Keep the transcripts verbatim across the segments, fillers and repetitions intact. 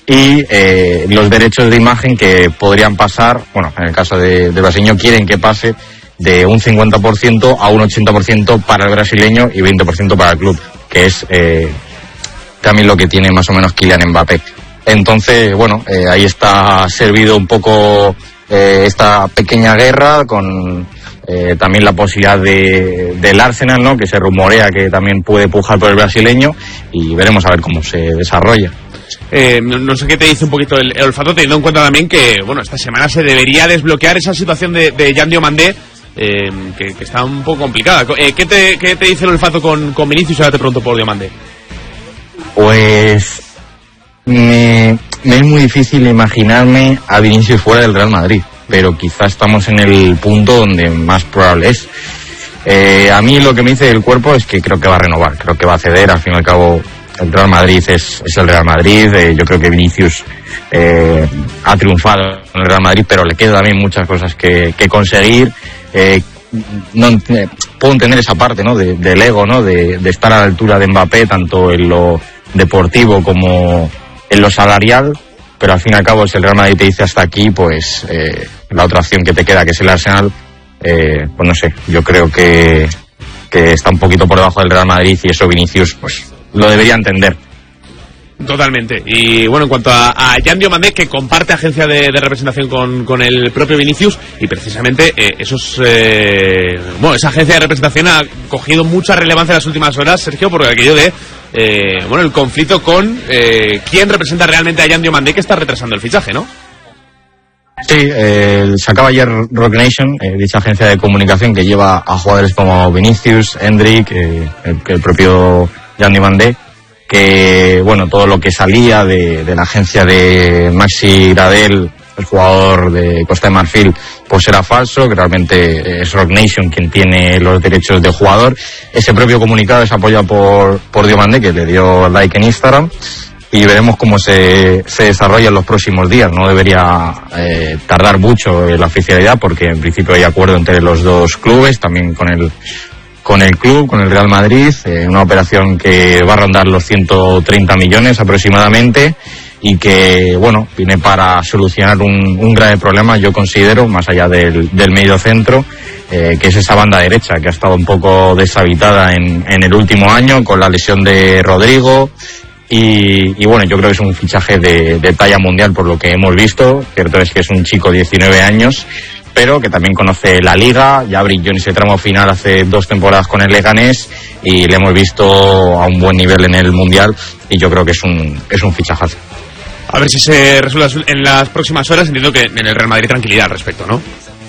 y eh, los derechos de imagen que podrían pasar, bueno, en el caso de, de brasileño quieren que pase de un cincuenta por ciento a un ochenta por ciento para el brasileño y veinte por ciento para el club, que es eh, también lo que tiene más o menos Kylian Mbappé. Entonces, bueno, eh, ahí está servido un poco eh, esta pequeña guerra con eh, también la posibilidad de, del Arsenal, ¿no?, que se rumorea que también puede pujar por el brasileño, y veremos a ver cómo se desarrolla. Eh, no, no sé qué te dice un poquito el, el olfato, teniendo en cuenta también que, bueno, esta semana se debería desbloquear esa situación de, de Yan Diomandé, eh, que, que está un poco complicada. Eh, ¿qué, te, ¿Qué te dice el olfato con, con Vinicius? Ahora te pregunto por Diomandé. Pues me, me es muy difícil imaginarme a Vinicius fuera del Real Madrid, pero quizá estamos en el punto donde más probable es. Eh, a mí lo que me dice el cuerpo es que creo que va a renovar, creo que va a ceder. Al fin y al cabo el Real Madrid es, es el Real Madrid. Eh, yo creo que Vinicius eh, ha triunfado en el Real Madrid, pero le quedan también muchas cosas que, que conseguir. Eh, no eh, puedo entender esa parte, ¿no?, de, del ego, ¿no?, de, de estar a la altura de Mbappé, tanto en lo deportivo como en lo salarial, pero al fin y al cabo si el Real Madrid te dice hasta aquí, pues eh, la otra opción que te queda, que es el Arsenal, eh, pues no sé, yo creo que, que está un poquito por debajo del Real Madrid, y eso Vinicius pues lo debería entender. Totalmente. Y bueno, en cuanto a, a Yan Diomandé, que comparte agencia de, de representación con, con el propio Vinicius, y precisamente eh, esos eh, bueno, esa agencia de representación ha cogido mucha relevancia en las últimas horas, Sergio, porque aquello de eh, bueno, el conflicto con eh, quién representa realmente a Yan Diomandé, que está retrasando el fichaje, ¿no? Sí, eh, sacaba ayer Rock Nation, eh, dicha agencia de comunicación que lleva a jugadores como Vinicius, Endrick, eh, el, el propio Yan Diomandé, que bueno, todo lo que salía de, de la agencia de Maxi Gradel, el jugador de Costa de Marfil, pues era falso, que realmente es Rock Nation quien tiene los derechos de jugador. Ese propio comunicado es apoyado por, por Diomandé, que le dio like en Instagram, y veremos cómo se, se desarrolla en los próximos días. No debería eh, tardar mucho en la oficialidad, porque en principio hay acuerdo entre los dos clubes, también con el con el club, con el Real Madrid, eh, una operación que va a rondar los ciento treinta millones aproximadamente, y que, bueno, viene para solucionar un, un grave problema, yo considero, más allá del, del medio centro, eh, que es esa banda derecha, que ha estado un poco deshabitada en, en el último año, con la lesión de Rodrigo, y, y bueno, yo creo que es un fichaje de, de talla mundial por lo que hemos visto. Cierto es que es un chico de diecinueve años, pero que también conoce la Liga, ya brilló en ese tramo final hace dos temporadas con el Leganés, y le hemos visto a un buen nivel en el Mundial, y yo creo que es un, es un fichajazo. A ver si se resuelve en las próximas horas. Entiendo que en el Real Madrid tranquilidad al respecto, ¿no?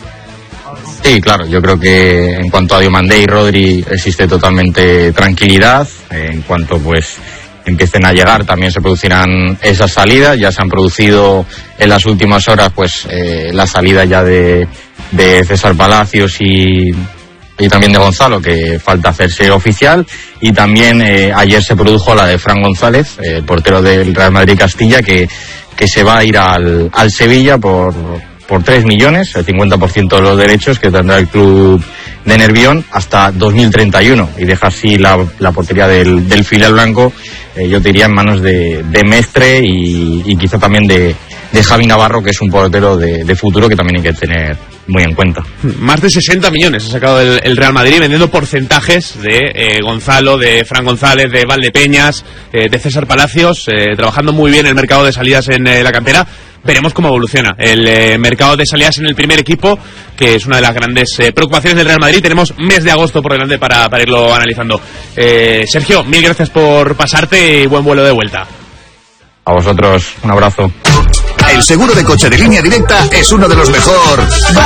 Sí, claro, yo creo que en cuanto a Diomandé y Rodri existe totalmente tranquilidad. En cuanto pues empiecen a llegar, también se producirán esas salidas. Ya se han producido en las últimas horas pues eh, la salida ya de, de César Palacios y, y también de Gonzalo, que falta hacerse oficial. Y también eh, ayer se produjo la de Fran González, eh, portero del Real Madrid Castilla, que, que se va a ir al, al Sevilla por, por tres millones, el cincuenta por ciento de los derechos que tendrá el club de Nervión hasta dos mil treinta y uno, y deja así la, la portería del, del filial blanco, eh, yo diría, en manos de, de Mestre y, y quizá también de, de Javi Navarro, que es un portero de, de futuro que también hay que tener muy en cuenta. Más de sesenta millones ha sacado el, el Real Madrid, vendiendo porcentajes de eh, Gonzalo, de Fran González, de Valdepeñas, eh, de César Palacios, eh, trabajando muy bien el mercado de salidas en eh, la cantera. Veremos cómo evoluciona el eh, mercado de salidas en el primer equipo, que es una de las grandes eh, preocupaciones del Real Madrid. Tenemos mes de agosto por delante para, para irlo analizando. Eh, Sergio, mil gracias por pasarte y buen vuelo de vuelta. A vosotros, un abrazo. El seguro de coche de Línea Directa es uno de los mejor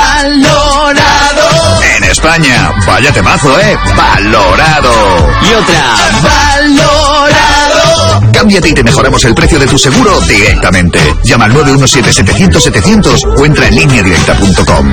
valorado en España. Vaya temazo, ¿eh? Valorado. Y otra, valorado. Cámbiate y te mejoramos el precio de tu seguro directamente. Llama al nueve uno siete, setecientos, setecientos o entra en línea directa punto com.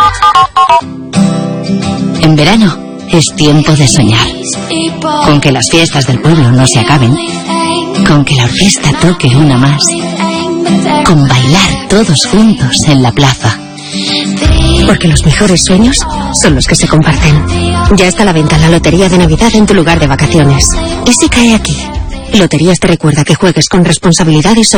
En verano es tiempo de soñar. Con que las fiestas del pueblo no se acaben. Con que la orquesta toque una más. Con bailar todos juntos en la plaza. Porque los mejores sueños son los que se comparten. Ya está a la venta la lotería de Navidad en tu lugar de vacaciones. ¿Y si cae aquí? Loterías te recuerda que juegues con responsabilidad y